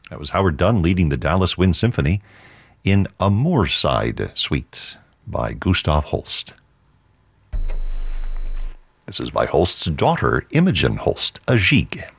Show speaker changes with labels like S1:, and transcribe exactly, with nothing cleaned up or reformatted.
S1: That was Howard Dunn leading the Dallas Wind Symphony in A Moorside Suite by Gustav Holst. This is by Holst's daughter, Imogen Holst, a gigue.